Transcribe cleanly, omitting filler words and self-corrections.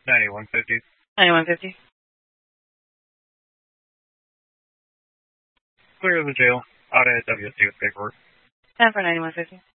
9150. 9150. Clear the jail. Out at WSC with paperwork. 10 for 9150.